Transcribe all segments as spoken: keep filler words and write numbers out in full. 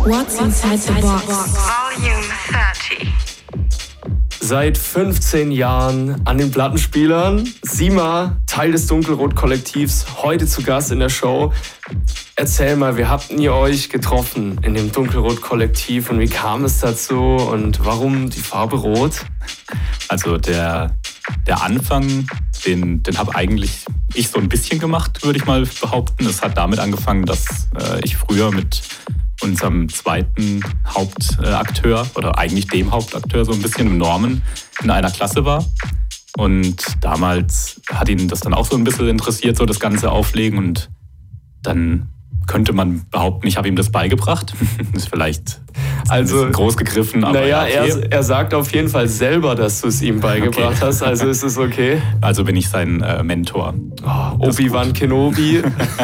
What's inside the box? Volume thirty. Seit fünfzehn Jahren an den Plattenspielern. Sima, Teil des Dunkelrot-Kollektivs, heute zu Gast in der Show. Erzähl mal, wie habt ihr euch getroffen in dem Dunkelrot-Kollektiv und wie kam es dazu und warum die Farbe Rot? Also der, der Anfang, den, den habe eigentlich ich so ein bisschen gemacht, würde ich mal behaupten. Es hat damit angefangen, dass äh, ich früher mit unserem zweiten Hauptakteur oder eigentlich dem Hauptakteur so ein bisschen, Norman, in einer Klasse war. Und damals hat ihn das dann auch so ein bisschen interessiert, so das ganze Auflegen. Und dann könnte man behaupten, ich habe ihm das beigebracht. Das ist vielleicht also, ein groß gegriffen, aber naja, ja, okay. er, er sagt auf jeden Fall selber, dass du es ihm beigebracht okay. hast, also ist es okay. Also bin ich sein äh, Mentor. Oh, Obi-Wan Kenobi.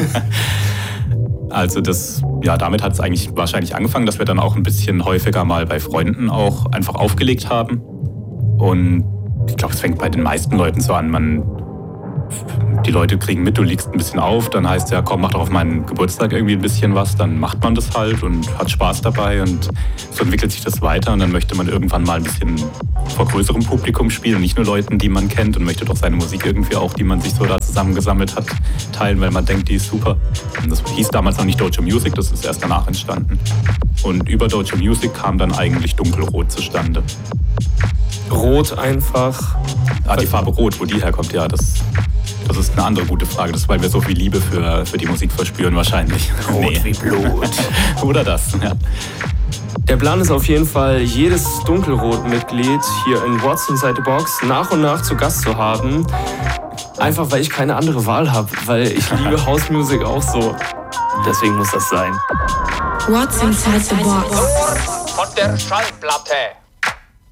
Also das, ja, damit hat es eigentlich wahrscheinlich angefangen, dass wir dann auch ein bisschen häufiger mal bei Freunden auch einfach aufgelegt haben. Und ich glaube, es fängt bei den meisten Leuten so an, man, die Leute kriegen mit, du legst ein bisschen auf, dann heißt es ja, komm, mach doch auf meinen Geburtstag irgendwie ein bisschen was, dann macht man das halt und hat Spaß dabei und so entwickelt sich das weiter und dann möchte man irgendwann mal ein bisschen vor größerem Publikum spielen, nicht nur Leuten, die man kennt und möchte doch seine Musik irgendwie auch, die man sich so da zusammengesammelt hat, teilen, weil man denkt, die ist super. Und das hieß damals noch nicht Dojo Music, das ist erst danach entstanden. Und über Dojo Music kam dann eigentlich Dunkelrot zustande. Rot einfach? Ah, die Farbe Rot, wo die herkommt, ja, das... Das ist eine andere gute Frage. Das ist, weil wir so viel Liebe für, für die Musik verspüren wahrscheinlich. Rot nee. wie Blut. Oder das, ja. Der Plan ist auf jeden Fall, jedes Dunkelrot-Mitglied hier in What's Inside the Box nach und nach zu Gast zu haben. Einfach, weil ich keine andere Wahl habe. Weil ich liebe House Music auch so. Deswegen muss das sein. What's Inside the Box? Nur von der Schallplatte.